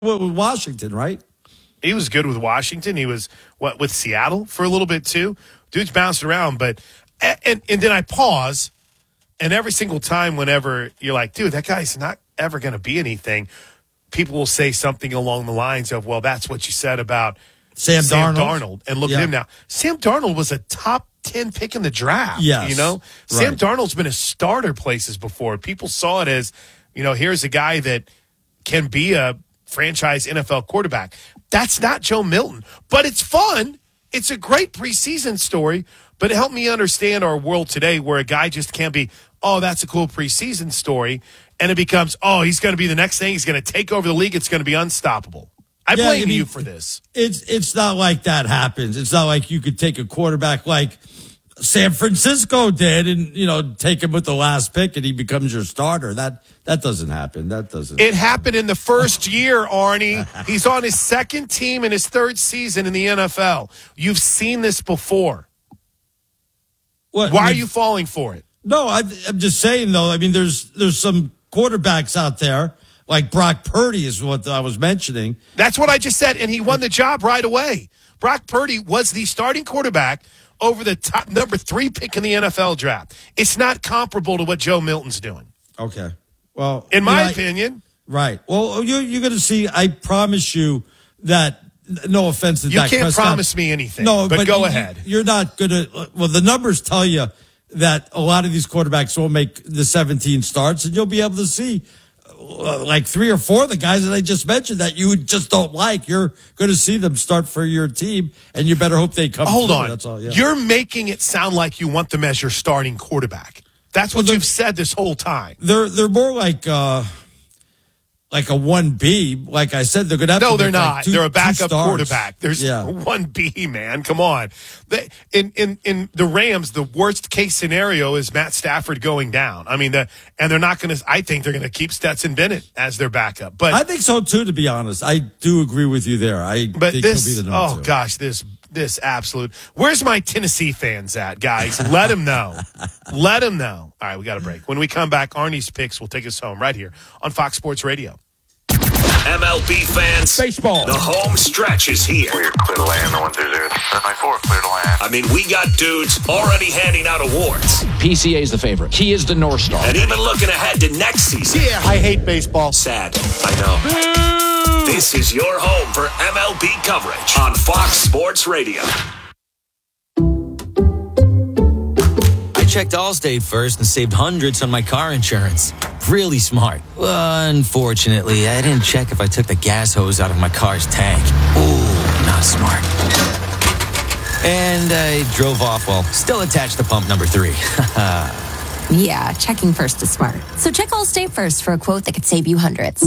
with Washington, right? He was good with Washington. He was, with Seattle for a little bit too. Dude's bounced around, but and then I pause, and every single time whenever you're like, dude, that guy's not ever going to be anything, people will say something along the lines of, well, that's what you said about Sam Darnold. And look at him now. Sam Darnold was a top 10 pick in the draft. Yes. Sam Darnold's been a starter places before. People saw it as, here's a guy that can be a franchise NFL quarterback. That's not Joe Milton, but it's fun. It's a great preseason story, but it helped me understand our world today where a guy just can't be, oh, that's a cool preseason story. And it becomes, oh, he's going to be the next thing. He's going to take over the league. It's going to be unstoppable. I blame you for this. It's not like that happens. It's not like you could take a quarterback like San Francisco did and, take him with the last pick and he becomes your starter. That doesn't happen. It happened in the first year, Arnie. He's on his second team in his third season in the NFL. You've seen this before. Why are you falling for it? No, I'm just saying, though. I mean, there's some quarterbacks out there, like Brock Purdy is what I was mentioning. That's what I just said, and he won the job right away. Brock Purdy was the starting quarterback over the top number 3 pick in the NFL draft. It's not comparable to what Joe Milton's doing. Okay. Well, in my opinion. Right. Well, you're going to see, I promise you that, no offense to Dak Prescott. You can't promise me anything, but go ahead. You're not going to, well, the numbers tell you that a lot of these quarterbacks will make the 17 starts, and you'll be able to see like 3 or 4 of the guys that I just mentioned that you just don't like. You're going to see them start for your team, and you better hope they come. Hold on. That's all. Yeah. You're making it sound like you want them as your starting quarterback. That's what you've said this whole time. They're more like a 1B. Like I said, they're going to have to. No, they're not. Like they're a backup quarterback. There's 1B, man. Come on. In the Rams, the worst case scenario is Matt Stafford going down. I mean, and they're not going to. I think they're going to keep Stetson Bennett as their backup. But I think so too. To be honest, I do agree with you there. But think this, he'll be the number 2. Gosh, this absolute. Where's my Tennessee fans at, guys? Let them know. Let them know. All right, we got a break. When we come back, Arnie's picks will take us home right here on Fox Sports Radio. MLB fans, baseball. The home stretch is here. We're clear to land, 1-2-0. 9-4, clear to land. I mean, we got dudes already handing out awards. PCA is the favorite. He is the North Star. And even looking ahead to next season. Yeah, I hate baseball. Sad, I know. Boo! This is your home for MLB coverage on Fox Sports Radio. I checked Allstate first and saved hundreds on my car insurance. Really smart. Unfortunately, I didn't check if I took the gas hose out of my car's tank. Ooh, not smart. And I drove off while still attached to pump number 3. Yeah, checking first is smart. So check Allstate first for a quote that could save you hundreds.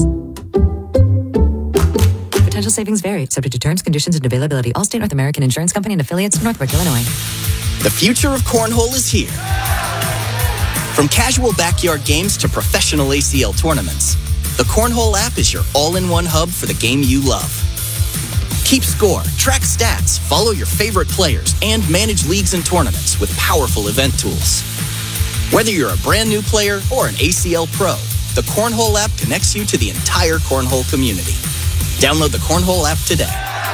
Potential savings vary, subject to terms, conditions, and availability. Allstate North American Insurance Company and affiliates of Northbrook, Illinois. The future of cornhole is here. From casual backyard games to professional ACL tournaments, the Cornhole app is your all-in-one hub for the game you love. Keep score, track stats, follow your favorite players, and manage leagues and tournaments with powerful event tools. Whether you're a brand new player or an ACL pro, the Cornhole app connects you to the entire cornhole community. Download the Cornhole app today.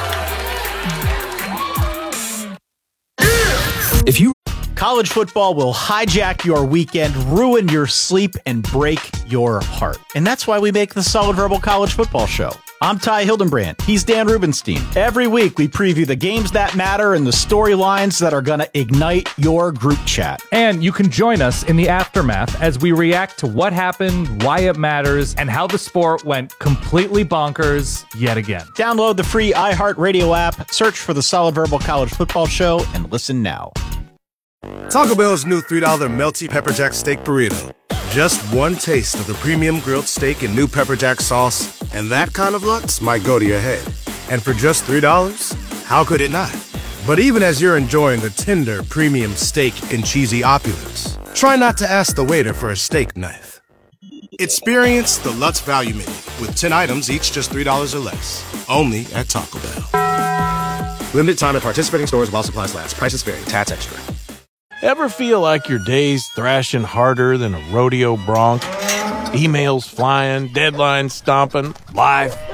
College football will hijack your weekend, ruin your sleep, and break your heart. And that's why we make the Solid Verbal College Football Show. I'm Ty Hildenbrand. He's Dan Rubenstein. Every week, we preview the games that matter and the storylines that are going to ignite your group chat. And you can join us in the aftermath as we react to what happened, why it matters, and how the sport went completely bonkers yet again. Download the free iHeartRadio app, search for the Solid Verbal College Football Show, and listen now. Taco Bell's new $3 Melty Pepper Jack Steak Burrito. Just one taste of the premium grilled steak and new pepper jack sauce, and that kind of lux might go to your head. And for just $3, how could it not? But even as you're enjoying the tender premium steak and cheesy opulence, try not to ask the waiter for a steak knife. Experience the Lutz Value Menu with 10 items, each just $3 or less. Only at Taco Bell. Limited time at participating stores while supplies last. Prices vary. Tax extra. Ever feel like your day's thrashing harder than a rodeo bronc? Emails flying, deadlines stomping, life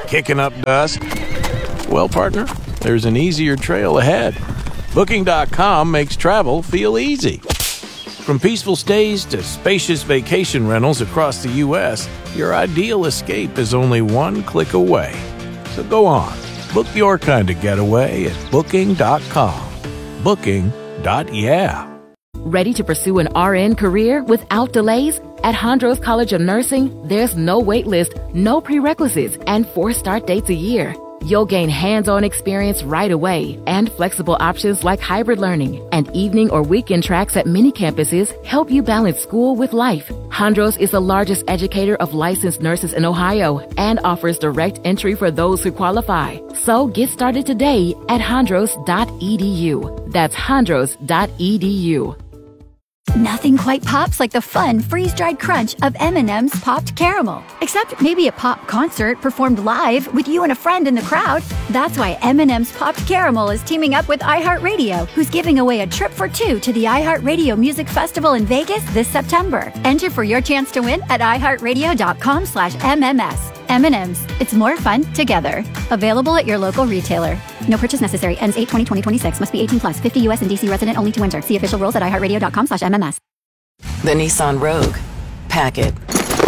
Kicking up dust? Well, partner, there's an easier trail ahead. Booking.com makes travel feel easy. From peaceful stays to spacious vacation rentals across the U.S., your ideal escape is only one click away. So go on, book your kind of getaway at Booking.com. Booking.yeah. Ready to pursue an RN career without delays? At Hondros College of Nursing, there's no wait list, no prerequisites, and 4 start dates a year. You'll gain hands-on experience right away, and flexible options like hybrid learning and evening or weekend tracks at many campuses help you balance school with life. Hondros is the largest educator of licensed nurses in Ohio and offers direct entry for those who qualify. So get started today at hondros.edu. That's hondros.edu. Nothing quite pops like the fun freeze-dried crunch of M&M's Popped Caramel. Except maybe a pop concert performed live with you and a friend in the crowd. That's why M&M's Popped Caramel is teaming up with iHeartRadio, who's giving away a trip for 2 to the iHeartRadio Music Festival in Vegas this September. Enter for your chance to win at iHeartRadio.com/MMS. M&M's. It's more fun together. Available at your local retailer. No purchase necessary. Ends 8/20/2026. Must be 18 plus. 50 U.S. and D.C. resident only to enter. See official rules at iHeartRadio.com/MMS. The Nissan Rogue. Pack it.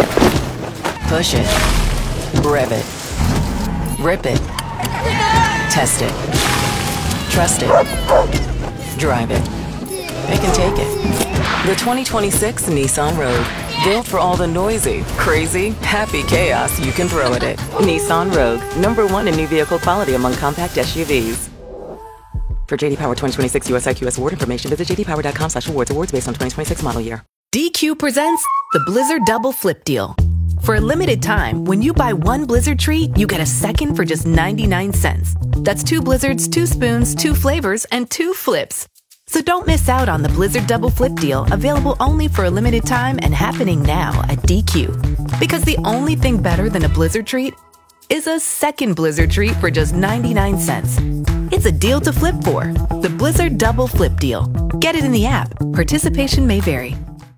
Push it. Rev it. Rip it. Test it. Trust it. Drive it. They can take it. The 2026 Nissan Rogue. Built for all the noisy, crazy, happy chaos you can throw at it. Nissan Rogue. #1 in new vehicle quality among compact SUVs. For JD Power 2026 US IQS award information, visit jdpower.com/awards. Awards based on 2026 model year. DQ presents the Blizzard Double Flip Deal. For a limited time, when you buy one Blizzard treat, you get a second for just 99 cents. That's 2 Blizzards, 2 spoons, 2 flavors, and 2 flips. So don't miss out on the Blizzard Double Flip Deal, available only for a limited time and happening now at DQ. Because the only thing better than a Blizzard treat is a second Blizzard treat for just 99 cents. It's a deal to flip for. The Blizzard Double Flip Deal. Get it in the app. Participation may vary.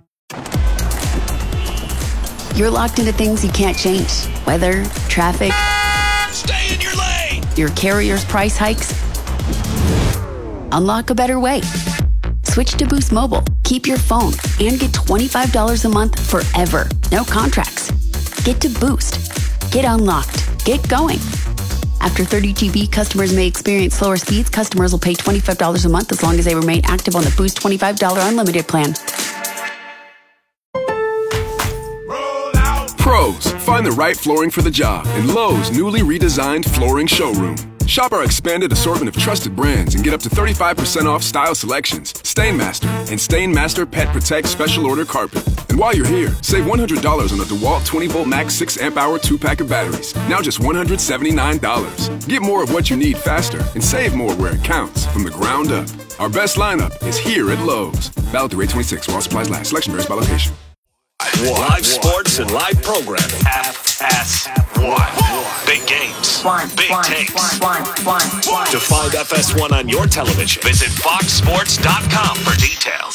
You're locked into things you can't change. Weather, traffic. Stay in your lane! Your carrier's price hikes. Unlock a better way. Switch to Boost Mobile. Keep your phone and get $25 a month forever. No contracts. Get to Boost. Get unlocked. Get going. After 30 GB, customers may experience slower speeds. Customers will pay $25 a month as long as they remain active on the Boost $25 unlimited plan. Pros, find the right flooring for the job in Lowe's newly redesigned flooring showroom. Shop our expanded assortment of trusted brands and get up to 35% off style selections, Stainmaster, and Stainmaster Pet Protect Special Order Carpet. And while you're here, save $100 on the DeWalt 20-volt max 6-amp-hour 2-pack of batteries. Now just $179. Get more of what you need faster and save more where it counts from the ground up. Our best lineup is here at Lowe's. Valid through 8/26 while supplies last. Selection varies by location. Live sports and live programming. FS1. Big games. Big takes. To find FS1 on your television, visit foxsports.com for details.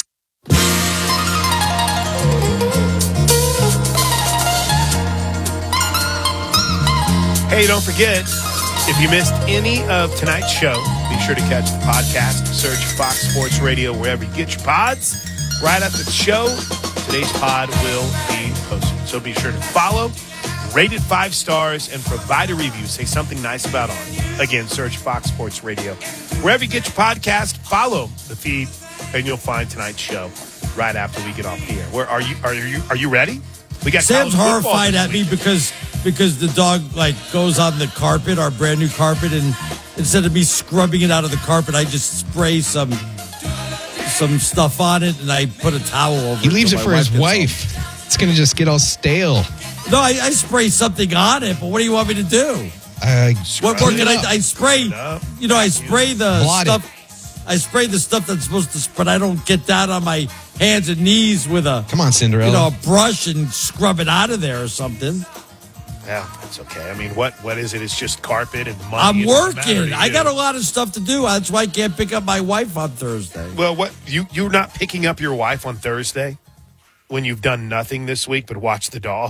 Hey, don't forget, if you missed any of tonight's show, be sure to catch the podcast. Search Fox Sports Radio wherever you get your pods. Right after the show, today's pod will be posted. So be sure to follow, rate it 5 stars, and provide a review. Say something nice about on. Again, search Fox Sports Radio. Wherever you get your podcast, follow the feed, and you'll find tonight's show right after we get off the air. Where are you ready? We got Sam's horrified at me because the dog goes on the carpet, our brand new carpet, and instead of me scrubbing it out of the carpet, I just spray some stuff on it, and I put a towel over it. He leaves it for his wife. It's going to just get all stale. No, I spray something on it, but what do you want me to do? What more can I spray? I spray the stuff. I spray the stuff that's supposed to, but I don't get down on my hands and knees with a come on, Cinderella, a brush and scrub it out of there or something. Yeah, that's okay. I mean, what is it? It's just carpet and money. I'm working. I got a lot of stuff to do. That's why I can't pick up my wife on Thursday. Well, what you're not picking up your wife on Thursday when you've done nothing this week but watch the dog?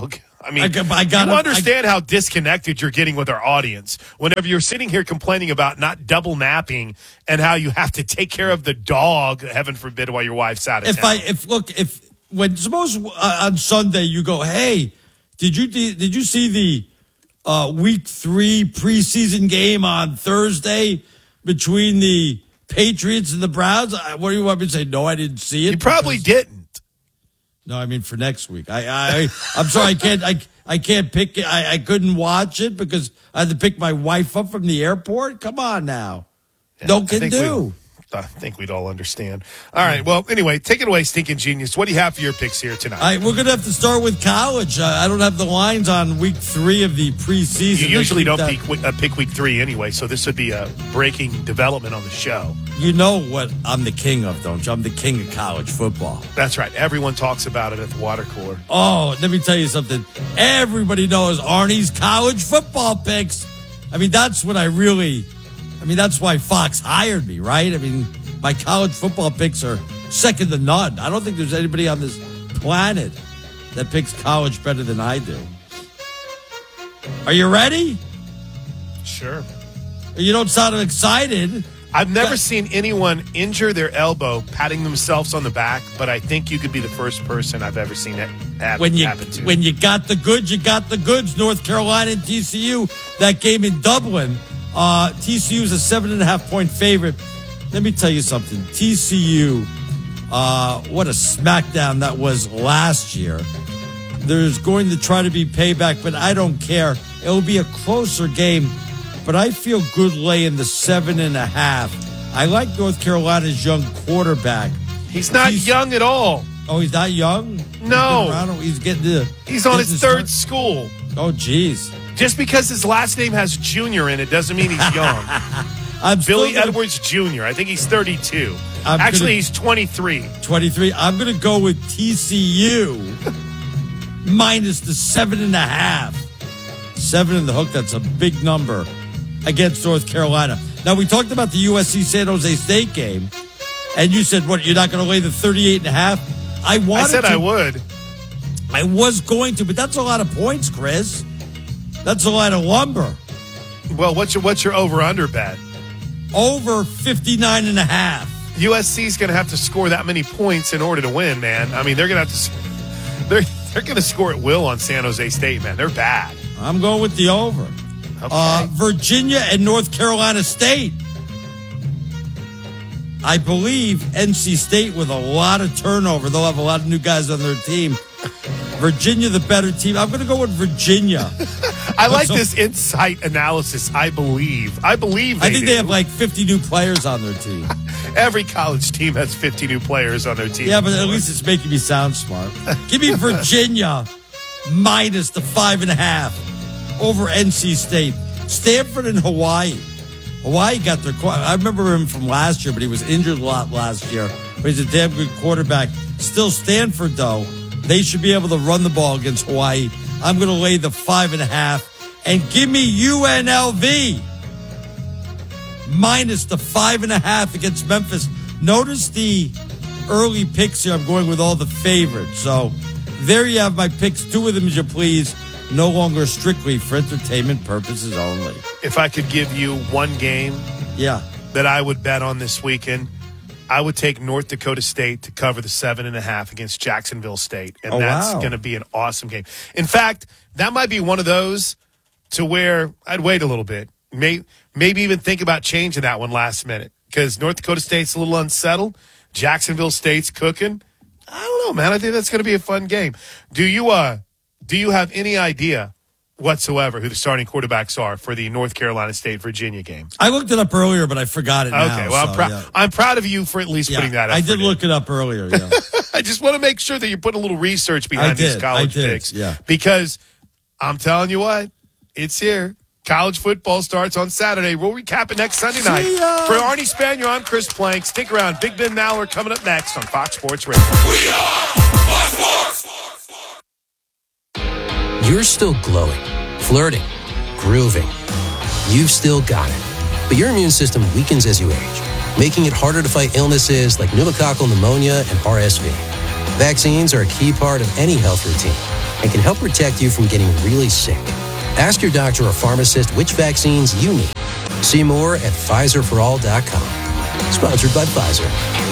I mean, you understand how disconnected you're getting with our audience whenever you're sitting here complaining about not double napping and how you have to take care of the dog, heaven forbid, while your wife's out of town. Suppose on Sunday you go, hey, did you see the week 3 preseason game on Thursday between the Patriots and the Browns? What do you want me to say? No, I didn't see it. You probably didn't. No, I mean for next week. I'm sorry, I can't pick it. I couldn't watch it because I had to pick my wife up from the airport. Come on now. Yeah, no can do. I think we'd all understand. All right. Well, anyway, take it away, Stinking Genius. What do you have for your picks here tonight? All right, we're going to have to start with college. I don't have the lines on week 3 of the preseason. You usually don't pick week 3 anyway, so this would be a breaking development on the show. You know what I'm the king of, don't you? I'm the king of college football. That's right. Everyone talks about it at the water cooler. Oh, let me tell you something. Everybody knows Arnie's college football picks. I mean, that's what that's why Fox hired me, right? I mean, my college football picks are second to none. I don't think there's anybody on this planet that picks college better than I do. Are you ready? Sure. You don't sound excited. I've never seen anyone injure their elbow patting themselves on the back, but I think you could be the first person I've ever seen that happen to. When you got the goods, you got the goods. North Carolina and TCU, that game in Dublin. TCU is a 7.5-point favorite. Let me tell you something. TCU, what a smackdown that was last year. There's going to try to be payback, but I don't care. It will be a closer game, but I feel good laying the 7.5. I like North Carolina's young quarterback. He's not young at all. Oh, he's not young? No. He's on his third school. Oh, geez. Just because his last name has Junior in it doesn't mean he's young. Billy Edwards Jr. I think he's 32. He's 23. 23. I'm going to go with TCU minus the 7.5. 7 in the hook. That's a big number against North Carolina. Now, we talked about the USC San Jose State game, and you said, what, you're not going to lay the 38.5? I said I would. I was going to, but that's a lot of points, Chris. That's a lot of lumber. Well, what's your over-under bet? Over 59.5. USC's going to have to score that many points in order to win, man. I mean, they're going to have to. They're going to score at will on San Jose State, man. They're bad. I'm going with the over. Okay. Virginia and North Carolina State. I believe NC State with a lot of turnover. They'll have a lot of new guys on their team. Virginia, the better team. I'm going to go with Virginia. I like this insight analysis. I believe. I think they have like 50 new players on their team. Every college team has 50 new players on their team. Yeah, but at least it's making me sound smart. Give me Virginia minus the 5.5 over NC State. Stanford and Hawaii. Hawaii got their. I remember him from last year, but he was injured a lot last year. But he's a damn good quarterback. Still Stanford, though. They should be able to run the ball against Hawaii. I'm going to lay the 5.5 and give me UNLV minus the 5.5 against Memphis. Notice the early picks here. I'm going with all the favorites. So there you have my picks. 2 of them, as you please. No longer strictly for entertainment purposes only. If I could give you one game that I would bet on this weekend, I would take North Dakota State to cover the 7.5 against Jacksonville State. And that's going to be an awesome game. In fact, that might be one of those to where I'd wait a little bit. Maybe even think about changing that one last minute. Because North Dakota State's a little unsettled. Jacksonville State's cooking. I don't know, man. I think that's going to be a fun game. Do you have any idea whatsoever who the starting quarterbacks are for the North Carolina State-Virginia game? I looked it up earlier, but I forgot it now. Okay, well, I'm proud of you for at least putting that up. I did look it up earlier, yeah. I just want to make sure that you put a little research behind these college picks. Yeah. Because I'm telling you what, it's here. College football starts on Saturday. We'll recap it next Sunday night. For Arnie Spanier, I'm Chris Plank. Stick around. Big Ben Nowler coming up next on Fox Sports Radio. We are Fox Sports. You're still glowing, flirting, grooving. You've still got it. But your immune system weakens as you age, making it harder to fight illnesses like pneumococcal pneumonia and RSV. Vaccines are a key part of any health routine. and can help protect you from getting really sick. Ask your doctor or pharmacist which vaccines you need. See more at PfizerForAll.com. Sponsored by Pfizer.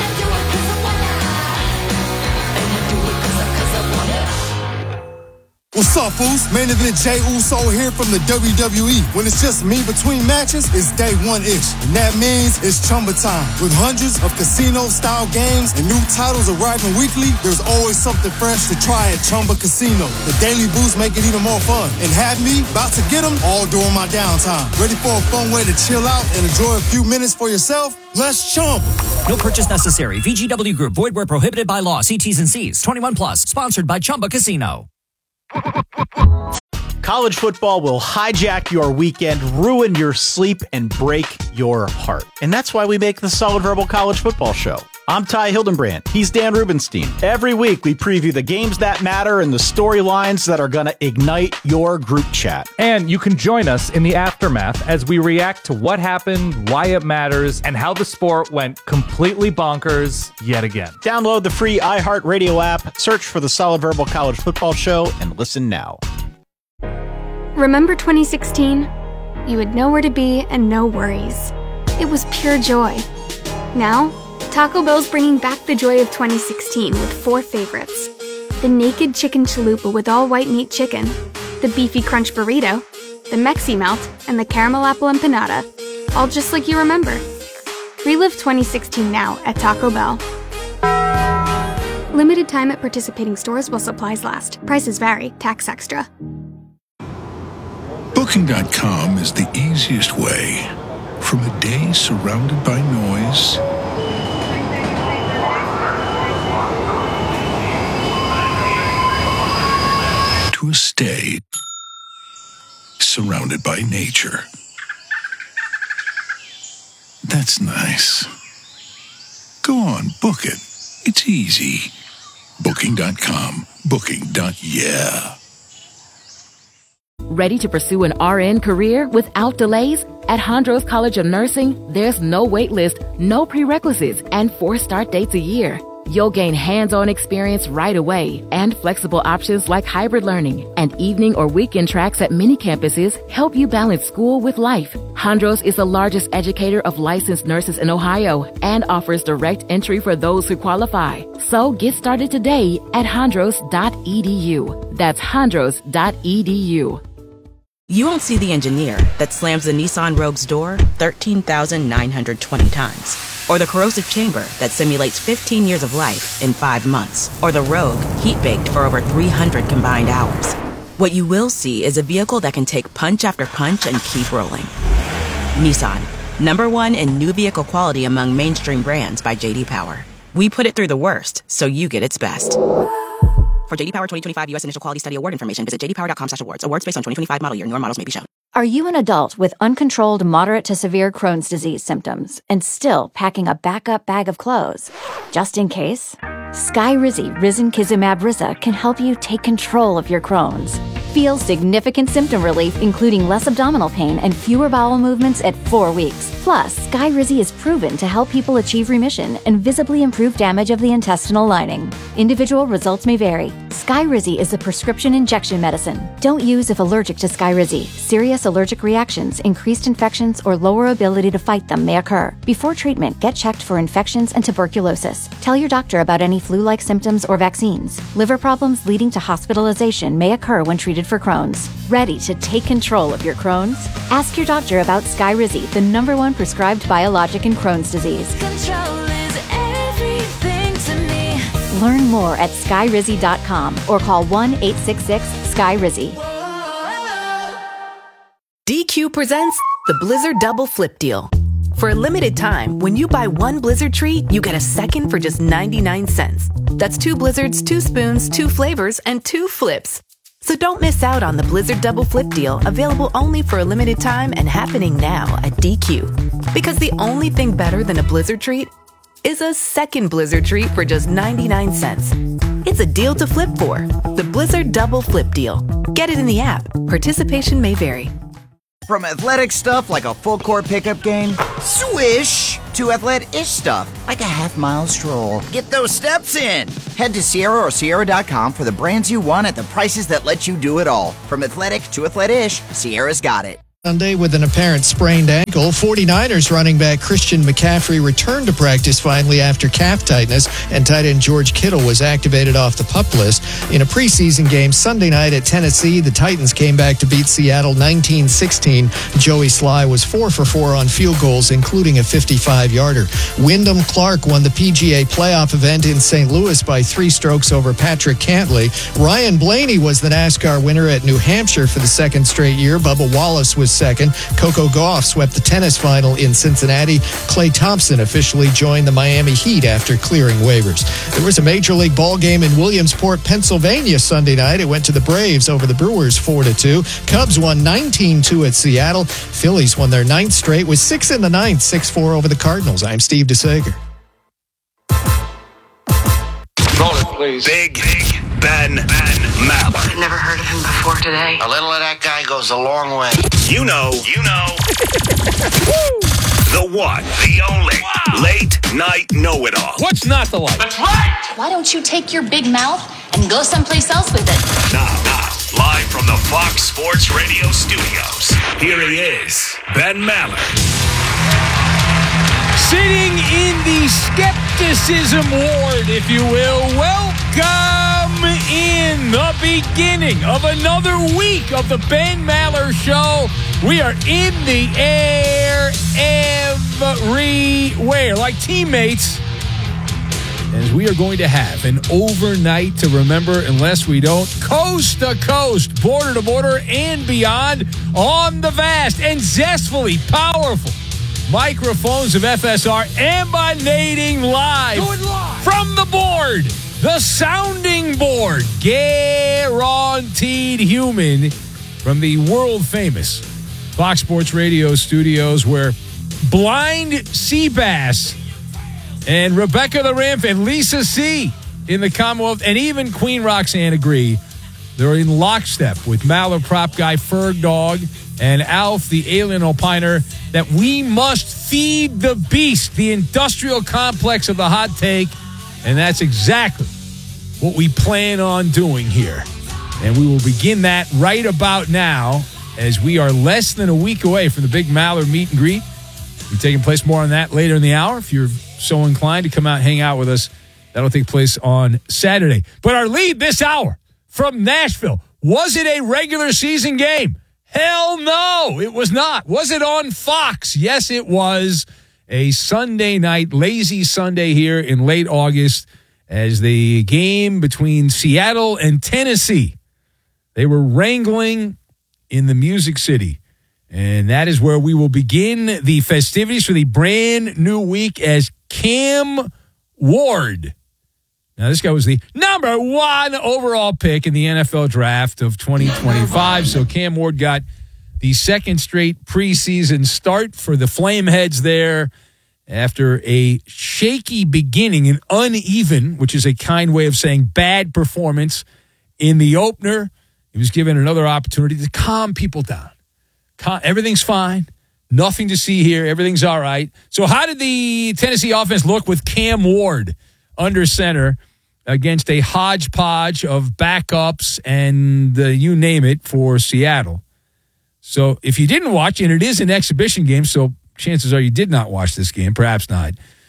What's up, fools? Main event Jey Uso here from the WWE. When it's just me between matches, it's day one-ish. And that means it's Chumba time. With hundreds of casino-style games and new titles arriving weekly, there's always something fresh to try at Chumba Casino. The daily boosts make it even more fun. And have me about to get them all during my downtime. Ready for a fun way to chill out and enjoy a few minutes for yourself? Let's Chumba. No purchase necessary. VGW Group. Void where prohibited by law. See T's and C's. 21 plus. Sponsored by Chumba Casino. College football will hijack your weekend, ruin your sleep, and break your heart. And that's why we make the Solid Verbal College Football Show. I'm Ty Hildenbrand. He's Dan Rubenstein. Every week, we preview the games that matter and the storylines that are going to ignite your group chat. And you can join us in the aftermath as we react to what happened, why it matters, and how the sport went completely bonkers yet again. Download the free iHeartRadio app, search for the Solid Verbal College Football Show, and listen now. Remember 2016? You had nowhere to be and no worries. It was pure joy. Now, Taco Bell's bringing back the joy of 2016 with 4 favorites. The Naked Chicken Chalupa with all white meat chicken, the Beefy Crunch Burrito, the Mexi Melt, and the Caramel Apple Empanada. All just like you remember. Relive 2016 now at Taco Bell. Limited time at participating stores while supplies last. Prices vary. Tax extra. Booking.com is the easiest way. From a day surrounded by noise to a stay surrounded by nature. That's nice. Go on, book it. It's easy. Booking.com. Booking.yeah. Ready to pursue an RN career without delays? At Hondros College of Nursing, there's no wait list, no prerequisites, and 4 start dates a year. You'll gain hands-on experience right away and flexible options like hybrid learning and evening or weekend tracks at many campuses help you balance school with life. Hondros is the largest educator of licensed nurses in Ohio and offers direct entry for those who qualify. So get started today at hondros.edu. That's hondros.edu. You won't see the engineer that slams the Nissan Rogue's door 13,920 times. Or the corrosive chamber that simulates 15 years of life in 5 months. Or the Rogue heat-baked for over 300 combined hours. What you will see is a vehicle that can take punch after punch and keep rolling. Nissan, #1 in new vehicle quality among mainstream brands by J.D. Power. We put it through the worst, so you get its best. For J.D. Power 2025 U.S. Initial Quality Study Award information, visit jdpower.com/awards. Awards based on 2025 model year. Newer models may be shown. Are you an adult with uncontrolled moderate to severe Crohn's disease symptoms and still packing a backup bag of clothes? Just in case? Skyrizi Risankizumab Riza can help you take control of your Crohn's. Feel significant symptom relief, including less abdominal pain and fewer bowel movements at 4 weeks. Plus, Skyrizi is proven to help people achieve remission and visibly improve damage of the intestinal lining. Individual results may vary. Skyrizi is a prescription injection medicine. Don't use if allergic to Skyrizi. Serious allergic reactions, increased infections, or lower ability to fight them may occur. Before treatment, get checked for infections and tuberculosis. Tell your doctor about any flu-like symptoms or vaccines. Liver problems leading to hospitalization may occur when treated for Crohn's. Ready to take control of your Crohn's? Ask your doctor about Skyrizi, the #1 prescribed biologic in Crohn's disease. Control is everything to me. Learn more at skyrizi.com or call 1-866-SKYRIZI. DQ presents the Blizzard Double Flip Deal. For a limited time, when you buy 1 Blizzard treat, you get a second for just 99 cents. That's 2 Blizzards, 2 spoons, 2 flavors, and 2 flips. So don't miss out on the Blizzard Double Flip Deal, available only for a limited time and happening now at DQ. Because the only thing better than a Blizzard treat is a second Blizzard treat for just 99 cents. It's a deal to flip for. The Blizzard Double Flip Deal. Get it in the app. Participation may vary. From athletic stuff like a full-court pickup game, swish, to athletic-ish stuff, like a half-mile stroll. Get those steps in. Head to Sierra or Sierra.com for the brands you want at the prices that let you do it all. From athletic to athletic-ish, Sierra's got it. Sunday with an apparent sprained ankle. 49ers running back Christian McCaffrey returned to practice finally after calf tightness, and tight end George Kittle was activated off the PUP list. In a preseason game Sunday night at Tennessee, the Titans came back to beat Seattle 19-16. Joey Sly was 4 for 4 on field goals, including a 55-yarder. Wyndham Clark won the PGA playoff event in St. Louis by 3 strokes over Patrick Cantley. Ryan Blaney was the NASCAR winner at New Hampshire for the second straight year. Bubba Wallace was second. Coco Gauff swept the tennis final in Cincinnati. Klay Thompson officially joined the Miami Heat after clearing waivers. There was a Major League ball game in Williamsport, Pennsylvania Sunday night. It went to the Braves over the Brewers 4-2. Cubs won 19-2 at Seattle. Phillies won their 9th straight with 6 in the 9th, 6-4 over the Cardinals. I'm Steve DeSager. Roll it, please. Big Ben Maller. I've never heard of him before today. A little of that guy goes a long way. You know. The one, the only, late night know-it-all. What's not to like? That's right! Why don't you take your big mouth and go someplace else with it? Now, live from the Fox Sports Radio studios, here he is, Ben Maller. Sitting in the skepticism ward, if you will, welcome in the beginning of another week of the Ben Maller Show. We are in the air everywhere, like teammates, as we are going to have an overnight to remember unless we don't, coast to coast, border to border, and beyond on the vast and zestfully powerful microphones of FSR, emanating live from the board, the sounding board, guaranteed human, from the world-famous Fox Sports Radio studios, where Blind Seabass and Rebecca the Ramp and Lisa C. in the Commonwealth, and even Queen Roxanne agree they're in lockstep with Maller prop guy Ferg Dog and Alf, the alien opiner, that we must feed the beast, the industrial complex of the hot take, and that's exactly what we plan on doing here. And we will begin that right about now, as we are less than a week away from the big Maller meet and greet. We're taking place more on that later in the hour. If you're so inclined to come out and hang out with us, that'll take place on Saturday. But our lead this hour from Nashville, was it a regular season game? Hell no, it was not. Was it on Fox? Yes, it was. A Sunday night, lazy Sunday here in late August, as the game between Seattle and Tennessee. They were wrangling in the Music City. And that is where we will begin the festivities for the brand new week, as Cam Ward. Now, this guy was the number 1 overall pick in the NFL draft of 2025. So Cam Ward got the second straight preseason start for the Flameheads there after a shaky beginning, an uneven, which is a kind way of saying bad performance in the opener. He was given another opportunity to calm people down. Everything's fine. Nothing to see here. Everything's all right. So how did the Tennessee offense look with Cam Ward under center against a hodgepodge of backups and you name it for Seattle? So if you didn't watch, and it is an exhibition game, so chances are you did not watch this game, perhaps not.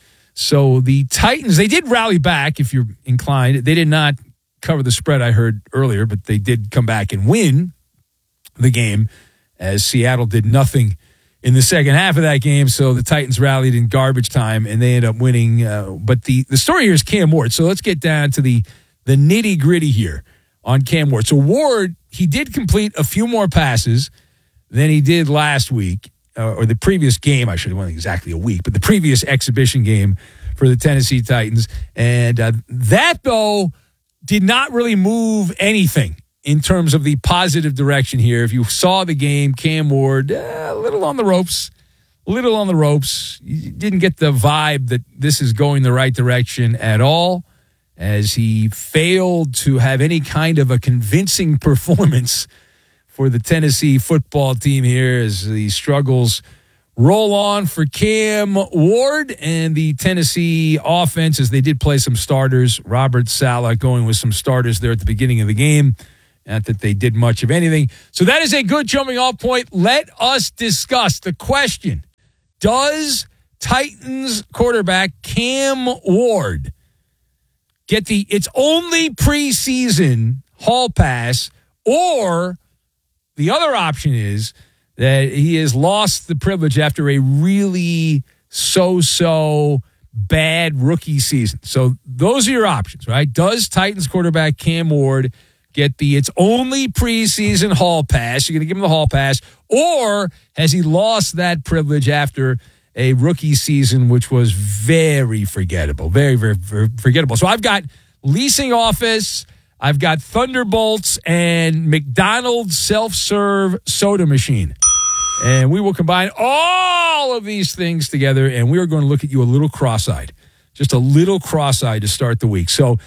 So the Titans, they did rally back, if you're inclined. They did not cover the spread, I heard earlier, but they did come back and win the game, as Seattle did nothing in the second half of that game. So the Titans rallied in garbage time, and they ended up winning. But the story here is Cam Ward. So let's get down to the nitty-gritty here on Cam Ward. So Ward, he did complete a few more passes than he did last week, or the previous game. I should have won exactly a week, but the previous exhibition game for the Tennessee Titans. And that, though, did not really move anything in terms of the positive direction here. If you saw the game, Cam Ward, a little on the ropes. You didn't get the vibe that this is going the right direction at all, as he failed to have any kind of a convincing performance for the Tennessee football team here, as the struggles roll on for Cam Ward and the Tennessee offense, as they did play some starters. Robert Saleh going with some starters there at the beginning of the game. Not that they did much of anything. So that is a good jumping off point. Let us discuss the question. Does Titans quarterback Cam Ward get its only preseason hall pass, or the other option is that he has lost the privilege after a really so-so bad rookie season? So those are your options, right? Does Titans quarterback Cam Ward get its only preseason hall pass? You're going to give him the hall pass, or has he lost that privilege after a rookie season, which was very forgettable, very, very, very forgettable? So I've got leasing office, I've got Thunderbolts, and McDonald's self-serve soda machine. And we will combine all of these things together, and we are going to look at you a little cross-eyed. Just a little cross-eyed to start the week. So,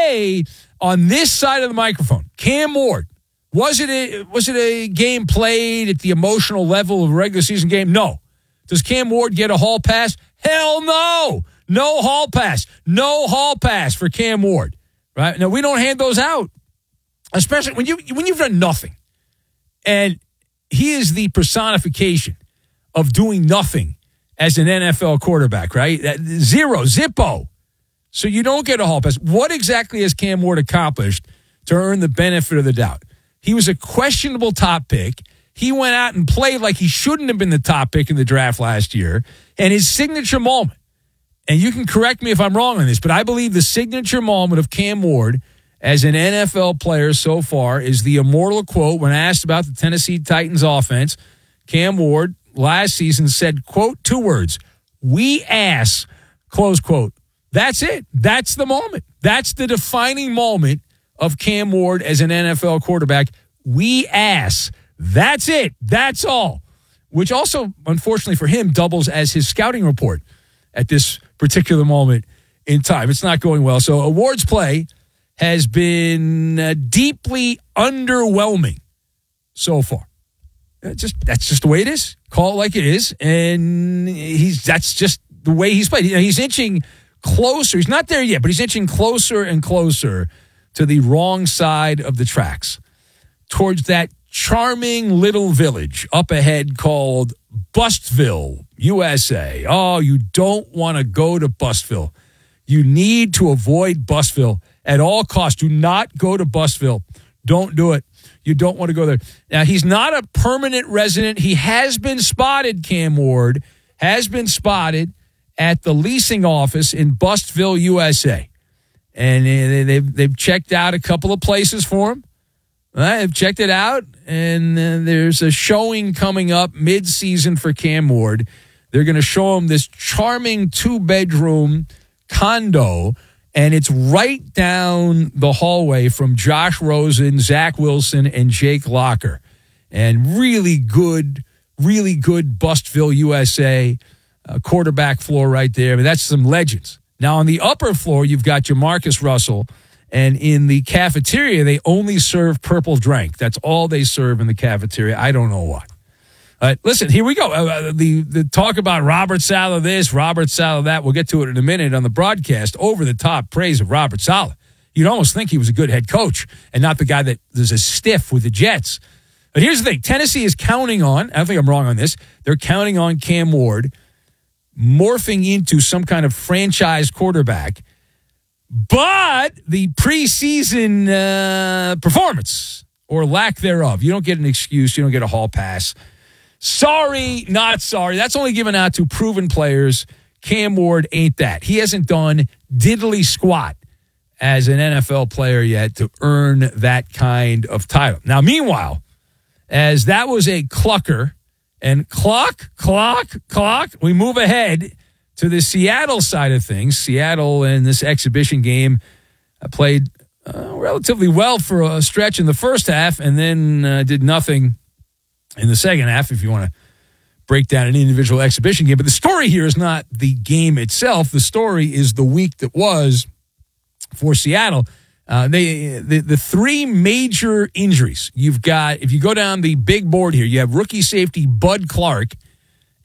on this side of the microphone, Cam Ward, was it a game played at the emotional level of a regular season game? No. Does Cam Ward get a hall pass? Hell no. No hall pass. No hall pass for Cam Ward. Right? Now, we don't hand those out, especially when you've done nothing. And he is the personification of doing nothing as an NFL quarterback, right? Zero, zippo. So you don't get a hall pass. What exactly has Cam Ward accomplished to earn the benefit of the doubt? He was a questionable top pick. He went out and played like he shouldn't have been the top pick in the draft last year. And his signature moment, and you can correct me if I'm wrong on this, but I believe the signature moment of Cam Ward as an NFL player so far is the immortal quote when asked about the Tennessee Titans offense. Cam Ward last season said, quote, 2 words, "We ass," close quote. That's it. That's the moment. That's the defining moment of Cam Ward as an NFL quarterback. We ass. That's it. That's all. Which also, unfortunately for him, doubles as his scouting report at this particular moment in time. It's not going well. So Ward's play has been deeply underwhelming so far. That's just the way it is. Call it like it is. And that's just the way he's played. He's inching closer. He's not there yet, but he's inching closer and closer to the wrong side of the tracks, towards that charming little village up ahead called Bustville, USA. Oh, you don't want to go to Bustville. You need to avoid Bustville at all costs. Do not go to Bustville. Don't do it. You don't want to go there. Now, he's not a permanent resident. He has been spotted, Cam Ward, has been spotted at the leasing office in Bustville, USA. And they've checked out a couple of places for him. They've checked it out, and there's a showing coming up mid-season for Cam Ward. They're going to show him this charming 2-bedroom condo, and it's right down the hallway from Josh Rosen, Zach Wilson, and Jake Locker. And really good Bustville, USA quarterback floor right there. I mean, that's some legends. Now, on the upper floor, you've got Jamarcus Russell, and in the cafeteria, they only serve purple drink. That's all they serve in the cafeteria. I don't know why. Listen, here we go. The talk about Robert Saleh this, Robert Saleh that. We'll get to it in a minute on the broadcast. Over the top praise of Robert Saleh. You'd almost think he was a good head coach and not the guy that was a stiff with the Jets. But here's the thing. Tennessee is counting on, I don't think I'm wrong on this, they're counting on Cam Ward morphing into some kind of franchise quarterback. But the preseason performance or lack thereof, you don't get an excuse. You don't get a hall pass. Sorry, not sorry. That's only given out to proven players. Cam Ward ain't that. He hasn't done diddly squat as an NFL player yet to earn that kind of title. Now, meanwhile, as that was a clucker, and clock, we move ahead to the Seattle side of things. Seattle in this exhibition game played relatively well for a stretch in the first half and then did nothing in the second half, if you want to break down an individual exhibition game. But the story here is not the game itself. The story is the week that was for Seattle. The 3 major injuries you've got, if you go down the big board here, you have rookie safety Bud Clark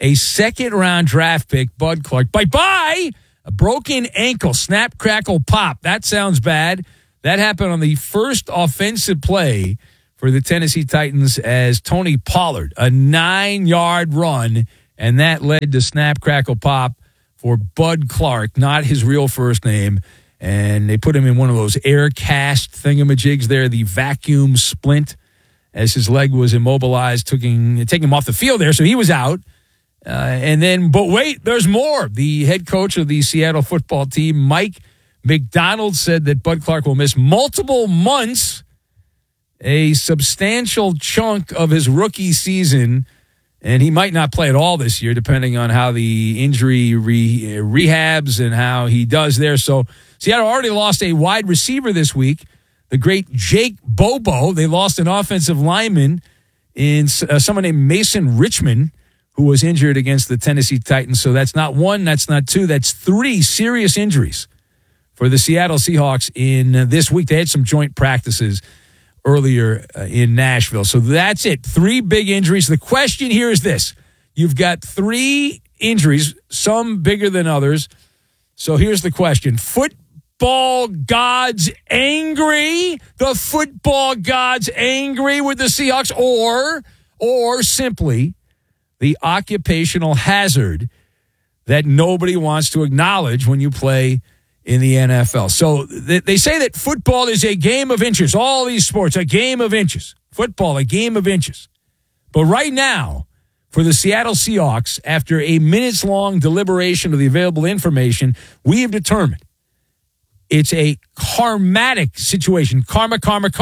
a second-round draft pick, Bud Clark. Bye-bye! A broken ankle, snap, crackle, pop. That sounds bad. That happened on the first offensive play for the Tennessee Titans as Tony Pollard, a 9-yard run, and that led to snap, crackle, pop for Bud Clark, not his real first name. And they put him in one of those air cast thingamajigs there, the vacuum splint, as his leg was immobilized, taking him off the field there, so he was out. But wait, there's more. The head coach of the Seattle football team, Mike McDonald, said that Bud Clark will miss multiple months, a substantial chunk of his rookie season, and he might not play at all this year, depending on how the injury rehabs and how he does there. So Seattle already lost a wide receiver this week, the great Jake Bobo. They lost an offensive lineman in someone named Mason Richmond, who was injured against the Tennessee Titans. So that's not one, that's not two, that's 3 serious injuries for the Seattle Seahawks in this week. They had some joint practices earlier in Nashville. So that's it. 3 big injuries. The question here is this. You've got 3 injuries, some bigger than others. So here's the question. Football gods angry? The football gods angry with the Seahawks? Or simply the occupational hazard that nobody wants to acknowledge when you play in the NFL. So they say that football is a game of inches. All these sports, a game of inches. Football, a game of inches. But right now, for the Seattle Seahawks, after a minutes-long deliberation of the available information, we have determined it's a karmatic situation. Karma.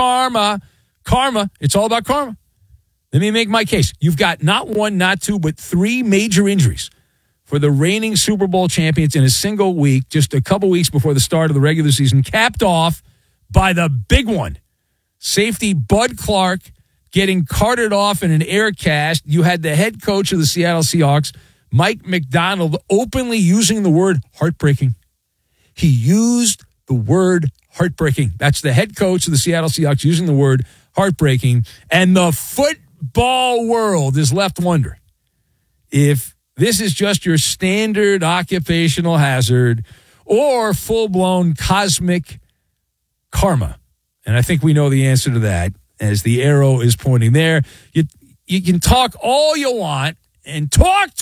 It's all about karma. Let me make my case. You've got not 1, not 2, but 3 major injuries for the reigning Super Bowl champions in a single week, just a couple weeks before the start of the regular season, capped off by the big one. Safety Bud Clark getting carted off in an air cast. You had the head coach of the Seattle Seahawks, Mike McDonald, openly using the word heartbreaking. He used the word heartbreaking. That's the head coach of the Seattle Seahawks using the word heartbreaking. And the football world is left wondering if this is just your standard occupational hazard or full-blown cosmic karma. And I think we know the answer to that as the arrow is pointing there. You can talk all you want and talk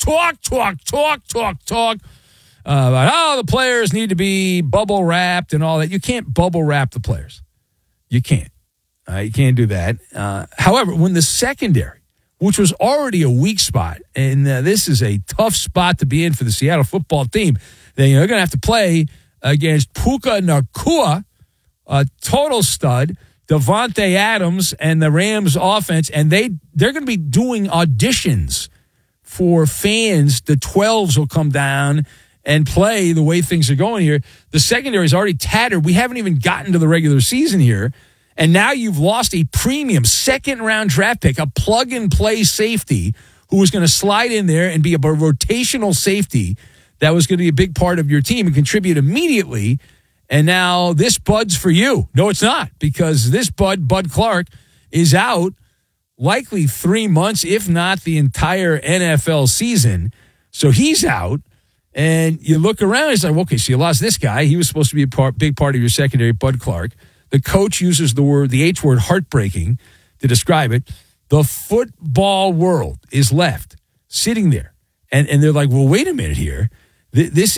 about how the players need to be bubble wrapped and all that. You can't bubble wrap the players. You can't. You can't do that. However, when the secondary, which was already a weak spot, and this is a tough spot to be in for the Seattle football team, they're going to have to play against Puka Nacua, a total stud, Devontae Adams, and the Rams offense, and they're going to be doing auditions for fans. The 12s will come down and play the way things are going here. The secondary is already tattered. We haven't even gotten to the regular season here. And now you've lost a premium second-round draft pick, a plug-and-play safety who was going to slide in there and be a rotational safety that was going to be a big part of your team and contribute immediately. And now this Bud's for you. No, it's not, because this Bud Clark, is out likely 3 months, if not the entire NFL season. So he's out. And you look around, it's like, okay, so you lost this guy. He was supposed to be a big part of your secondary, Bud Clark. The coach uses the H word, heartbreaking, to describe it. The football world is left sitting there. And they're like, well, wait a minute here. This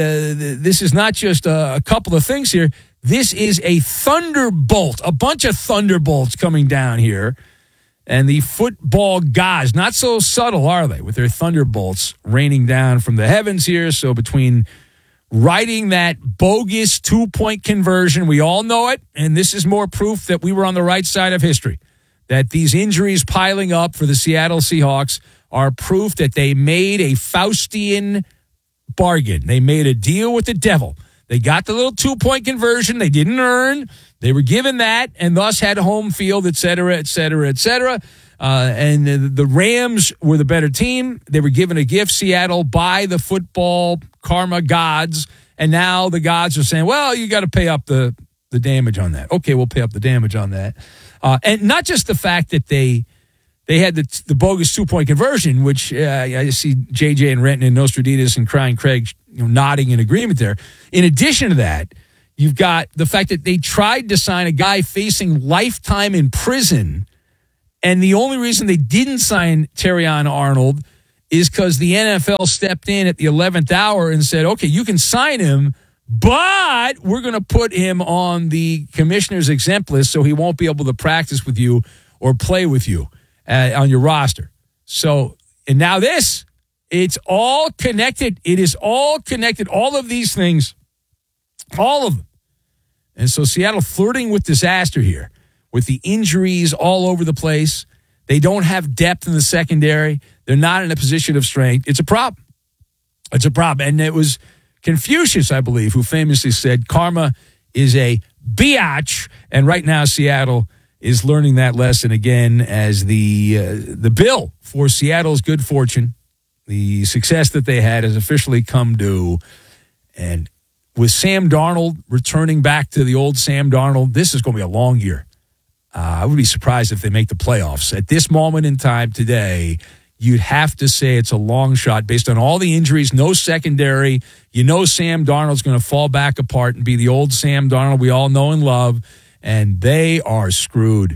is not just a couple of things here. This is a thunderbolt, a bunch of thunderbolts coming down here. And the football gods, not so subtle, are they, with their thunderbolts raining down from the heavens here. So between writing that bogus 2-point conversion, we all know it, and this is more proof that we were on the right side of history, that these injuries piling up for the Seattle Seahawks are proof that they made a Faustian bargain. They made a deal with the devil. They got the little 2-point conversion they didn't earn. They were given that and thus had home field, et cetera, et cetera, et cetera. And the Rams were the better team. They were given a gift, Seattle, by the football karma gods. And now the gods are saying, well, you got to pay up the damage on that. Okay, we'll pay up the damage on that. And not just the fact that they they had the bogus 2-point conversion, which I see JJ and Renton and Nostradamus and Crying Craig nodding in agreement there. In addition to that, you've got the fact that they tried to sign a guy facing lifetime in prison, and the only reason they didn't sign Terrion Arnold is because the NFL stepped in at the 11th hour and said, okay, you can sign him, but we're going to put him on the commissioner's exempt list so he won't be able to practice with you or play with you on your roster. So, and now this, it's all connected. It is all connected. All of these things, all of them. And so Seattle flirting with disaster here with the injuries all over the place. They don't have depth in the secondary. They're not in a position of strength. It's a problem. It's a problem. And it was Confucius, I believe, who famously said, karma is a biatch. And right now, Seattle is learning that lesson again as the bill for Seattle's good fortune, the success that they had, has officially come due. And with Sam Darnold returning back to the old Sam Darnold, this is going to be a long year. I would be surprised if they make the playoffs. At this moment in time today, you'd have to say it's a long shot based on all the injuries, no secondary. You know Sam Darnold's going to fall back apart and be the old Sam Darnold we all know and love, and they are screwed.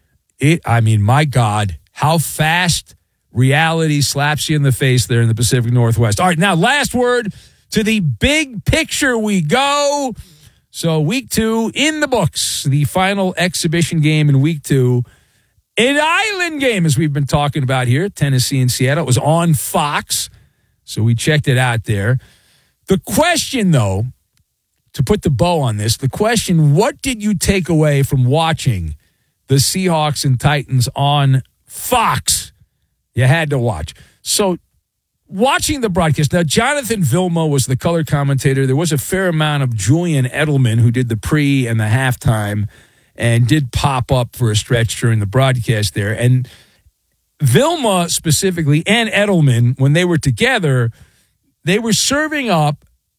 My God, how fast reality slaps you in the face there in the Pacific Northwest. All right, now last word, to the big picture we go. So week 2 in the books, the final exhibition game in week 2. An island game, as we've been talking about here, Tennessee and Seattle. It was on Fox, so we checked it out there. The question, though, to put the bow on this, the question, what did you take away from watching the Seahawks and Titans on Fox? You had to watch. So watching the broadcast, now Jonathan Vilma was the color commentator. There was a fair amount of Julian Edelman, who did the pre and the halftime, and did pop up for a stretch during the broadcast there. And Vilma specifically and Edelman, when they were together, they were serving up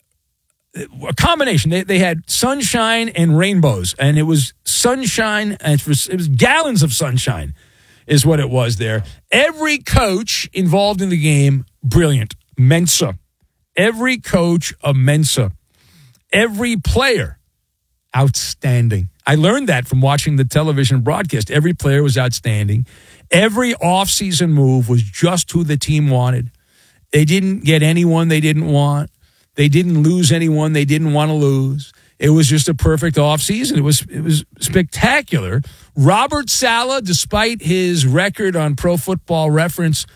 a combination. They had sunshine and rainbows, and it was sunshine, and it was gallons of sunshine is what it was there. Every coach involved in the game, brilliant. Mensa. Every coach, a Mensa. Every player, outstanding. I learned that from watching the television broadcast. Every player was outstanding. Every offseason move was just who the team wanted. They didn't get anyone they didn't want. They didn't lose anyone they didn't want to lose. It was just a perfect offseason. It was spectacular. Robert Saleh, despite his record on Pro Football Reference,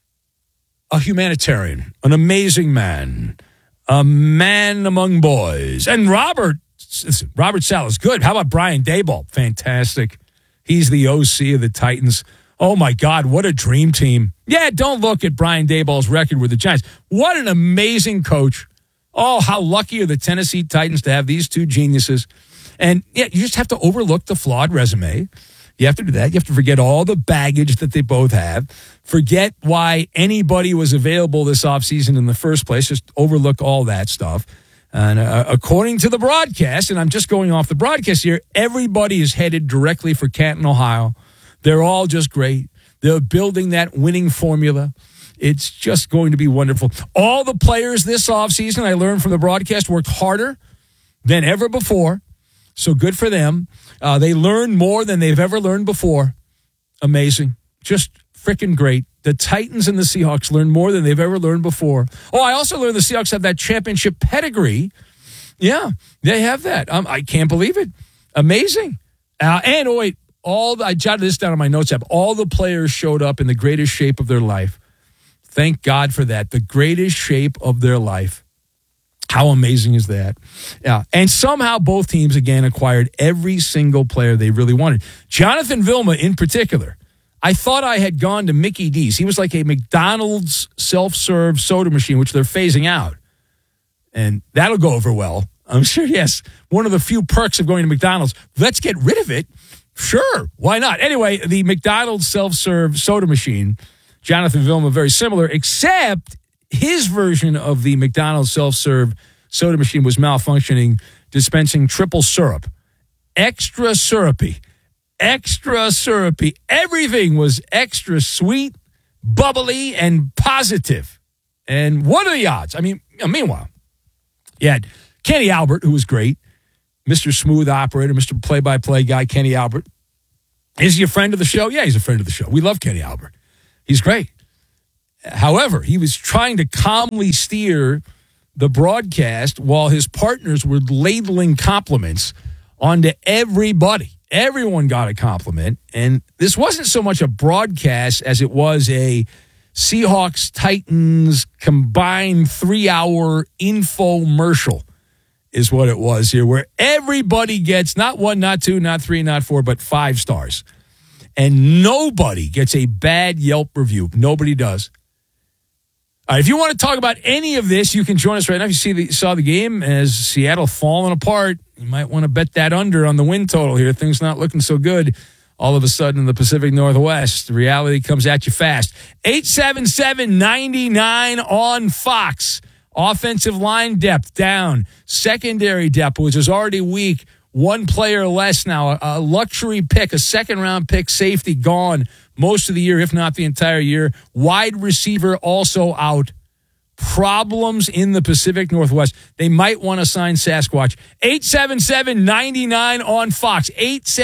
a humanitarian, an amazing man, a man among boys. And Robert Saleh is good. How about Brian Daboll? Fantastic. He's the OC of the Titans. Oh, my God, what a dream team. Yeah, don't look at Brian Daboll's record with the Giants. What an amazing coach. Oh, how lucky are the Tennessee Titans to have these two geniuses. And, yeah, you just have to overlook the flawed resume. You have to do that. You have to forget all the baggage that they both have. Forget why anybody was available this offseason in the first place. Just overlook all that stuff. And according to the broadcast, and I'm just going off the broadcast here, everybody is headed directly for Canton, Ohio. They're all just great. They're building that winning formula. It's just going to be wonderful. All the players this offseason, I learned from the broadcast, worked harder than ever before. So good for them. They learned more than they've ever learned before. Amazing. Just freaking great. The Titans and the Seahawks learned more than they've ever learned before. Oh, I also learned the Seahawks have that championship pedigree. Yeah, they have that. I can't believe it. Amazing. And wait, I jotted this down on my notes app. All the players showed up in the greatest shape of their life. Thank God for that. The greatest shape of their life. How amazing is that? Yeah. And somehow both teams, again, acquired every single player they really wanted. Jonathan Vilma in particular. I thought I had gone to Mickey D's. He was like a McDonald's self-serve soda machine, which they're phasing out. And that'll go over well. I'm sure, yes. One of the few perks of going to McDonald's. Let's get rid of it. Sure. Why not? Anyway, the McDonald's self-serve soda machine, Jonathan Vilma, very similar, except his version of the McDonald's self-serve soda machine was malfunctioning, dispensing triple syrup. Extra syrupy. extra syrupy. Everything was extra sweet, bubbly, and positive. And what are the odds? I mean, meanwhile, you had Kenny Albert, who was great, Mr. Smooth Operator, Mr. Play-by-Play guy, Kenny Albert. Is he a friend of the show? Yeah, he's a friend of the show. We love Kenny Albert. He's great. However, he was trying to calmly steer the broadcast while his partners were ladling compliments onto everybody. Everyone got a compliment. And this wasn't so much a broadcast as it was a Seahawks-Titans combined 3-hour infomercial is what it was here, where everybody gets not 1, not 2, not 3, not 4, but 5 stars. And nobody gets a bad Yelp review. Nobody does. All right, if you want to talk about any of this, you can join us right now. If you saw the game as Seattle falling apart, you might want to bet that under on the win total here. Things not looking so good. All of a sudden in the Pacific Northwest, the reality comes at you fast. 877-99 on Fox. Offensive line depth down. Secondary depth, which is already weak. One player less now. A luxury pick, a second-round pick, safety gone most of the year, if not the entire year. Wide receiver also out. Problems in the Pacific Northwest. They might want to sign Sasquatch. 877-99 on Fox.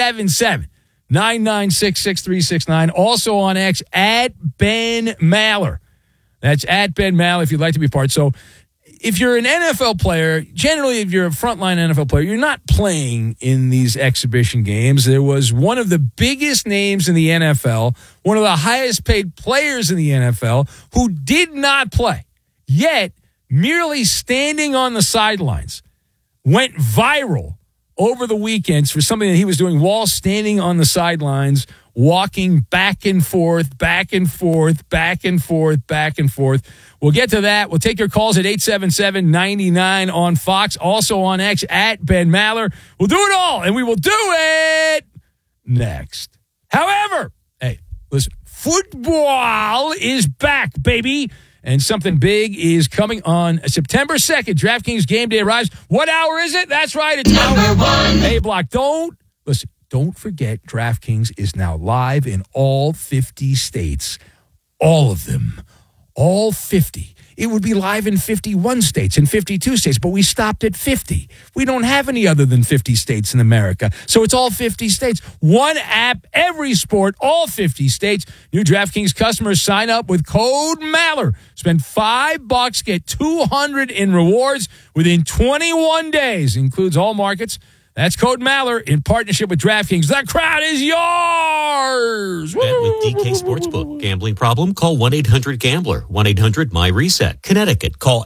877-996-6369. Also on X, at Ben Maller. That's at Ben Maller if you'd like to be part. So if you're an NFL player, generally if you're a frontline NFL player, you're not playing in these exhibition games. There was one of the biggest names in the NFL, one of the highest paid players in the NFL, who did not play, yet merely standing on the sidelines went viral over the weekends for something that he was doing while standing on the sidelines, walking back and forth, back and forth, back and forth, back and forth. We'll get to that. We'll take your calls at 877-99 on Fox, also on X, at Ben Maller. We'll do it all, and we will do it next. However, hey, listen, football is back, baby, and something big is coming on September 2nd. DraftKings Game Day arrives. What hour is it? That's right. It's number 1. A block. Don't forget, DraftKings is now live in all 50 states. All of them. All 50. It would be live in 51 states and 52 states, but we stopped at 50. We don't have any other than 50 states in America. So it's all 50 states. One app, every sport, all 50 states. New DraftKings customers sign up with code Maller. Spend $5, get $200 in rewards within 21 days. Includes all markets. That's code Maller in partnership with DraftKings. The crowd is yours. Bet with DK Sportsbook. Gambling problem? Call 1-800-GAMBLER. 1-800-MY-RESET. Connecticut. Call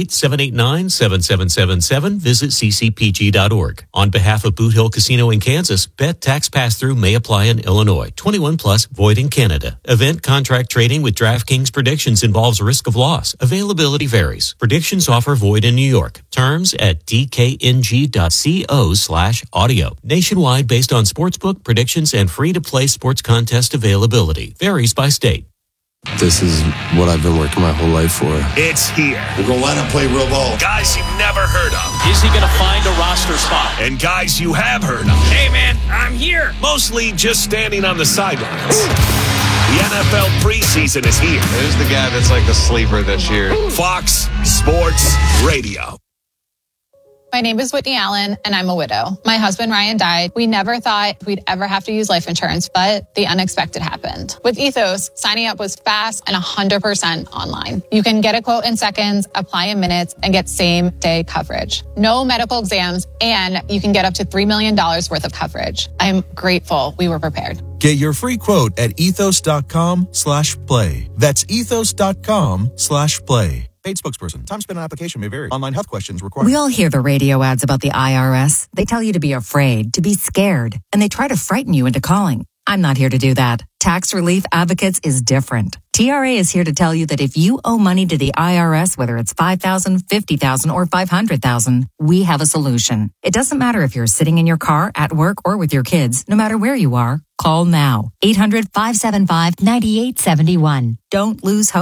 888-789-7777. Visit ccpg.org. On behalf of Boot Hill Casino in Kansas, bet tax pass-through may apply in Illinois. 21 plus, void in Canada. Event contract trading with DraftKings predictions involves risk of loss. Availability varies. Predictions offer void in New York. Terms at dkng.co/audio. Nationwide based on sportsbook predictions and free-to-play sports contest availability. Varies by state. This is what I've been working my whole life for. It's here. We're going to line up, play real ball. Guys you've never heard of. Is he going to find a roster spot? And guys you have heard of. Hey, man, I'm here. Mostly just standing on the sidelines. The NFL preseason is here. Who's the guy that's like the sleeper this year? Fox Sports Radio. My name is Whitney Allen, and I'm a widow. My husband, Ryan, died. We never thought we'd ever have to use life insurance, but the unexpected happened. With Ethos, signing up was fast and 100% online. You can get a quote in seconds, apply in minutes, and get same-day coverage. No medical exams, and you can get up to $3 million worth of coverage. I'm grateful we were prepared. Get your free quote at ethos.com/play. That's ethos.com/play. Paid spokesperson. Time spent on application may vary. Online health questions required. We all hear the radio ads about the IRS. They tell you to be afraid, to be scared, and they try to frighten you into calling. I'm not here to do that. Tax Relief Advocates is different. TRA is here to tell you that if you owe money to the IRS, whether it's $5,000, $50,000, or $500,000, we have a solution. It doesn't matter if you're sitting in your car, at work, or with your kids. No matter where you are, call now. 800-575-9871. Don't lose hope.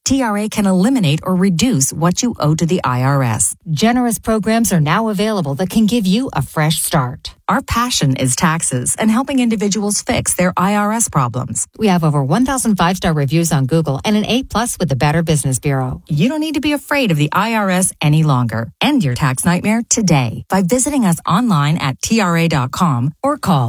TRA can eliminate or reduce what you owe to the IRS. Generous programs are now available that can give you a fresh start. Our passion is taxes and helping individuals fix their IRS problems. We have over 1,000 5-star reviews on Google and an A+ with the Better Business Bureau. You don't need to be afraid of the IRS any longer. End your tax nightmare today by visiting us online at TRA.com or call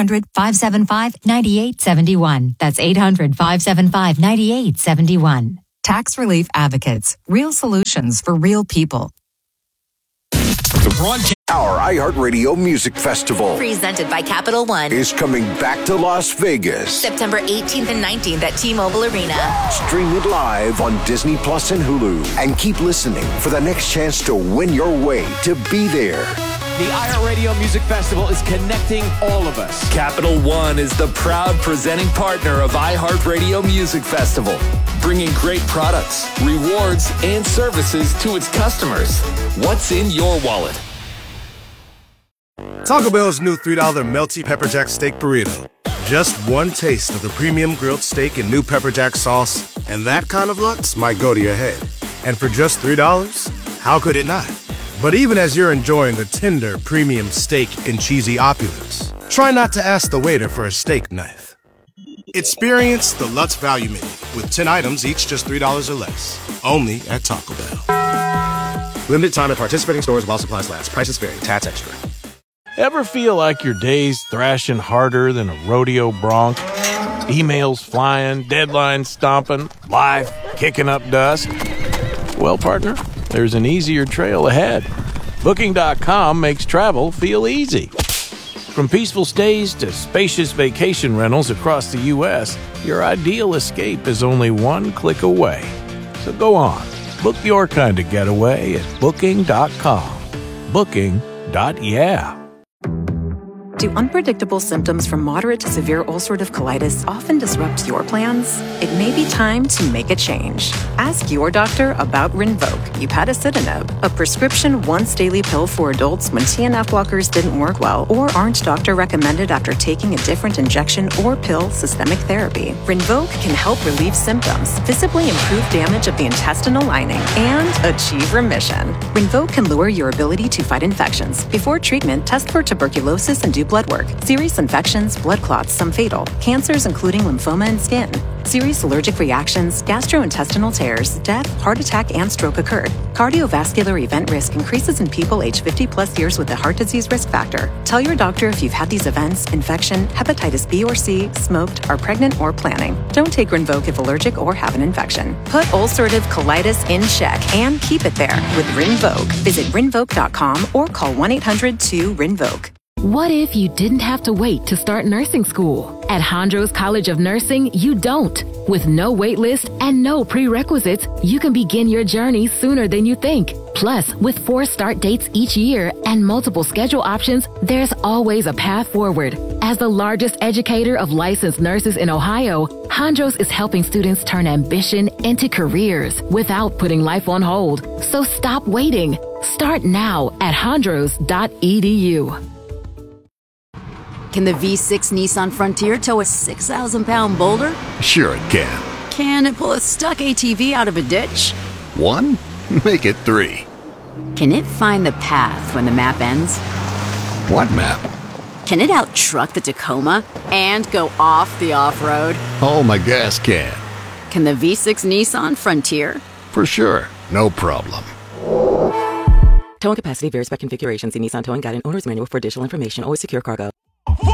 800-575-9871. That's 800-575-9871. Tax Relief Advocates. Real solutions for real people. Our iHeartRadio Music Festival, presented by Capital One, is coming back to Las Vegas. September 18th and 19th at T-Mobile Arena. Stream it live on Disney Plus and Hulu. And keep listening for the next chance to win your way to be there. The iHeartRadio Music Festival is connecting all of us. Capital One is the proud presenting partner of iHeartRadio Music Festival, bringing great products, rewards, and services to its customers. What's in your wallet? Taco Bell's new $3 Melty Pepper Jack Steak Burrito. Just one taste of the premium grilled steak and new pepper jack sauce, and that kind of lux might go to your head. And for just $3, how could it not? But even as you're enjoying the tender, premium steak and cheesy opulence, try not to ask the waiter for a steak knife. Experience the Lutz Value Menu with 10 items, each just $3 or less. Only at Taco Bell. Limited time at participating stores while supplies last. Prices vary. Tax extra. Ever feel like your day's thrashing harder than a rodeo bronc? Emails flying, deadlines stomping, life kicking up dust? Well, partner, there's an easier trail ahead. Booking.com makes travel feel easy. From peaceful stays to spacious vacation rentals across the U.S., your ideal escape is only one click away. So go on, book your kind of getaway at Booking.com. Booking.yeah. Do unpredictable symptoms from moderate to severe ulcerative colitis often disrupt your plans? It may be time to make a change. Ask your doctor about Rinvoq, upadacitinib, a prescription once-daily pill for adults when TNF blockers didn't work well or aren't doctor-recommended after taking a different injection or pill systemic therapy. Rinvoq can help relieve symptoms, visibly improve damage of the intestinal lining, and achieve remission. Rinvoq can lower your ability to fight infections. Before treatment, test for tuberculosis and do blood work. Serious infections, blood clots, some fatal. Cancers including lymphoma and skin. Serious allergic reactions, gastrointestinal tears, death, heart attack, and stroke occurred. Cardiovascular event risk increases in people aged 50 plus years with a heart disease risk factor. Tell your doctor if you've had these events, infection, hepatitis B or C, smoked, are pregnant, or planning. Don't take Rinvoq if allergic or have an infection. Put ulcerative colitis in check and keep it there with Rinvoq. Visit Rinvoq.com or call 1-800-2-RINVOQ. What if you didn't have to wait to start nursing school? At Hondros College of Nursing, you don't. With no wait list and no prerequisites, you can begin your journey sooner than you think. Plus, with 4 start dates each year and multiple schedule options, there's always a path forward. As the largest educator of licensed nurses in Ohio, Hondros is helping students turn ambition into careers without putting life on hold. So stop waiting. Start now at hondros.edu. Can the V6 Nissan Frontier tow a 6,000-pound boulder? Sure it can. Can it pull a stuck ATV out of a ditch? 1? Make it 3. Can it find the path when the map ends? What map? Can it out-truck the Tacoma and go off the off-road? Oh, my gas can. Can the V6 Nissan Frontier? For sure. No problem. Towing capacity varies by configuration. See Nissan Towing Guide and Owner's Manual for additional information. Always secure cargo.